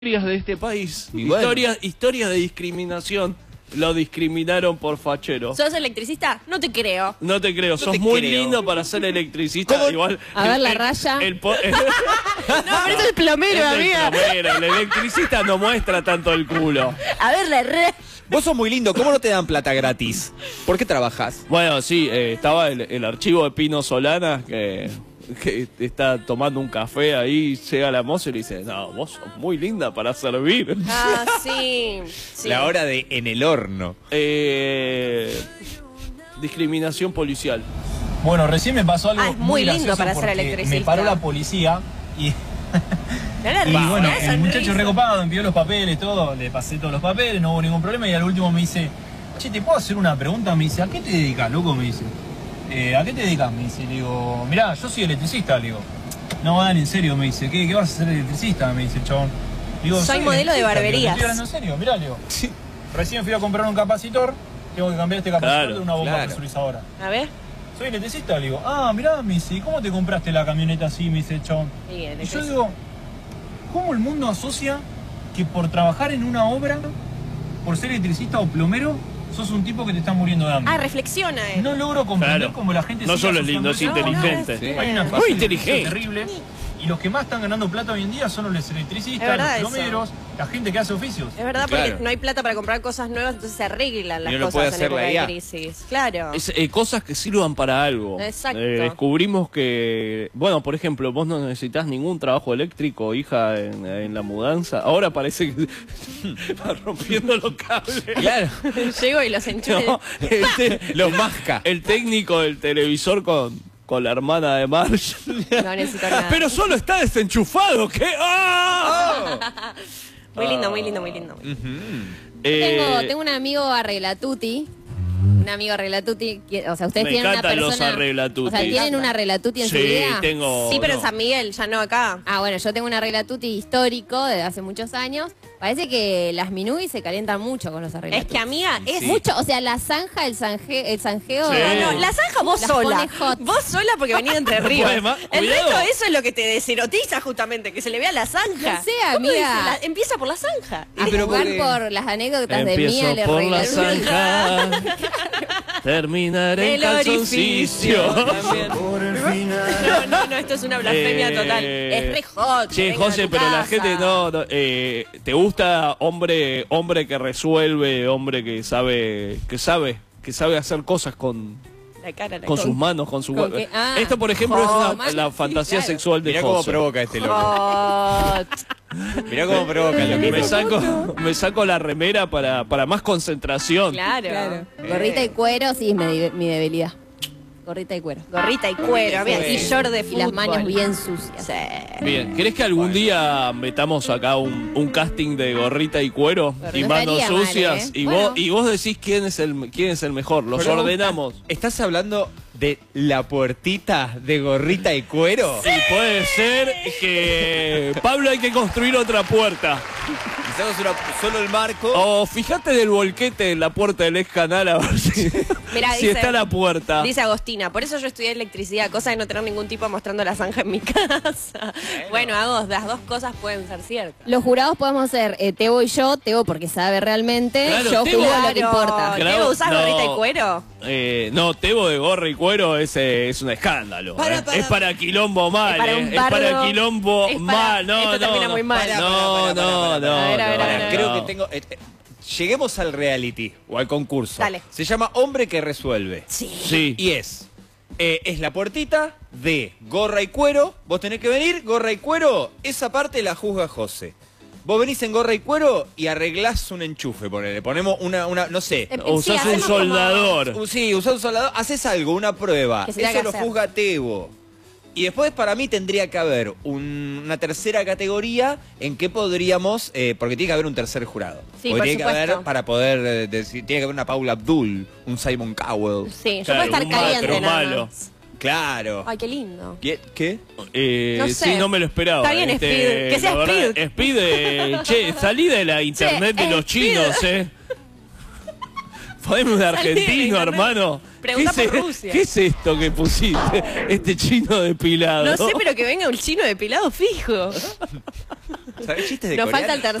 Historias de este país, Bueno. historias de discriminación. Lo discriminaron por fachero. ¿Sos electricista? No te creo. No te creo, sos te muy creo. lindo para ser electricista. ¿Cómo? Igual, A ver la raya. No, No, pero es el plomero, amiga. El electricista no muestra tanto el culo. A ver la red. Vos sos muy lindo, ¿cómo no te dan plata gratis? ¿Por qué trabajas? Bueno, sí, estaba el archivo de Pino Solana que está tomando un café ahí, llega la moza y le dice, no, vos sos muy linda para servir. Ah, sí. Sí. La hora de en el horno. Discriminación policial. Bueno, recién me pasó algo Ah, es muy lindo gracioso para ser porque electricista. me paró la policía y Mirá la y risa, bueno, mirá esa el muchacho risa. recopado me envió los papeles, todo, le pasé todos los papeles, no hubo ningún problema y al último me dice, che, ¿te puedo hacer una pregunta? Me dice, ¿a qué te dedicas, loco? Me dice, ¿a qué te dedicas? Me dice, le digo, mirá, yo soy electricista, le digo. No, Dan, en serio, me dice, ¿qué vas a ser electricista? Me dice el chabón. Le digo, Soy modelo de electricista, le digo, barberías. "¿Te estoy hablando en serio? Mirá, le digo. Recién fui a comprar un capacitor, tengo que cambiar este capacitor Claro, de una bomba claro. presurizadora. A ver. Soy electricista, le digo, ah, mirá, me dice, ¿cómo te compraste la camioneta así? Me dice el chabón. Sí, Y yo electricista. digo, ¿cómo el mundo asocia que por trabajar en una obra, por ser electricista o plomero, sos un tipo que te está muriendo de hambre? Ah, reflexiona, No logro comprender Claro. cómo la gente No sigue solo es lindo, es asociando eso. inteligente. Sí. Hay una Muy fase de inteligente. terrible. Y los que más están ganando plata hoy en día son los electricistas, Es verdad los plomeros, la gente que hace oficios. Es verdad, porque Claro. no hay plata para comprar cosas nuevas, entonces se arreglan las Y uno puede cosas en hacer la época de IA. crisis. Claro. Cosas que sirvan para algo. Exacto. Descubrimos que, bueno, por ejemplo, vos no necesitas ningún trabajo eléctrico, hija, en la mudanza. Ahora parece que va rompiendo los cables. Claro, Llego y los enchufo. No, los masca. el técnico del televisor con la hermana de Marge. No necesito nada. Pero solo está desenchufado, ¿qué? ¡Ah! Muy lindo, muy lindo, muy lindo. Tengo un amigo arreglatuti. Un amigo arreglatuti. O sea, ustedes Me tienen una encantan los persona. arreglatuti. O sea, ¿tienen un arreglatuti en su Sí, vida? tengo. Sí, pero en no. San Miguel, ya no acá. Ah, bueno, yo tengo un arreglatuti histórico de hace muchos años. Parece que las minuis se calientan mucho con los Es arreglatuti. que, amiga, es Sí. Mucho, o sea, la zanja, el sanjeo. Sí. No, la zanja vos Las sola. pone hot. Vos sola porque venís de Entre Ríos. puede más, El cuidado. resto, eso es lo que te deserotiza justamente, que se le vea la zanja. No sé, ¿Cómo amiga. dice? Empieza por la zanja. A pero jugar porque- por las anécdotas de Mía, Empiezo el por la arreglatuti. zanja, terminaré en El calzoncillo. No, esto es una blasfemia total. Es re hot. que Che, vengan a José, tu pero la casa. gente no, ¿te gusta hombre que resuelve, hombre que sabe hacer cosas con La cara, la sus cara. manos, con su ¿Con qué? Ah. Esto, por ejemplo, es Oh, la sí, fantasía claro. sexual de Mirá cómo José. provoca este loco. Hot. Mirá cómo provoca lo que Me saco la remera para más concentración. Claro. Gorrita y cuero, sí, es mi debilidad. Gorrita y cuero. Gorrita y cuero, amiga. cuero. Y short de Y fútbol. las manos bien sucias. Sí. Bien, ¿querés que algún día metamos acá un casting de gorrita y cuero Pero y no manos estaría mal, sucias? ¿eh? Y vos decís quién es el mejor, los Pero- ordenamos. ¿Estás hablando de la puertita de gorrita y cuero? Y puede ser que Pablo hay que construir otra puerta. Quizás solo el marco. O fíjate del volquete en la puerta del ex canal a ver si, Mirá, si dice- está la puerta. Dice Agostina, por eso yo estudié electricidad, cosa de no tener ningún tipo mostrando la zanja en mi casa. Bueno, Agos, las dos cosas pueden ser ciertas. Los jurados podemos ser Tebo y yo, Tebo porque sabe realmente, Claro, yo Tebo- juro lo que importa. Claro, ¿Tebo usás no. gorrita y cuero? No, Tebo de gorra y cuero es un escándalo. Para. Es para quilombo mal. Es para un Es para bardo. quilombo Es para- mal. No, esto no, termina no. muy mal. No, no, no. A ver, a ver, no, a ver, no. Creo que tengo. Lleguemos al reality o al concurso. Dale. Se llama Hombre que Resuelve. Sí. Y es la puertita de gorra y cuero. Vos tenés que venir, gorra y cuero. Esa parte la juzga José. Vos venís en gorra y cuero y arreglás un enchufe, ponele. Ponemos una no sé. O usás un hacemos como- soldador. Sí, usás un soldador, haces algo, una prueba. Que se tenga Eso que lo hacer. juzga Tebo. Y después para mí tendría que haber una tercera categoría en que podríamos, porque tiene que haber un tercer jurado. Sí, Porque por tiene que haber, supuesto. para poder decir, tiene que haber una Paula Abdul, un Simon Cowell. Sí, yo Claro, puedo estar un macro caliente nada malo. más. Claro. Ay, qué lindo. ¿Qué? No sé. Sí, no me lo esperaba. Está bien, Speed. Que sea la verdad, Speed. Che, salí de la internet de los Speed. chinos, Poneme un de argentino, internet. hermano. Pregunta por Rusia. ¿Qué es esto que pusiste? Este chino depilado. No sé, pero que venga un chino depilado fijo. ¿Sabés chistes de Nos coreano? falta el tercer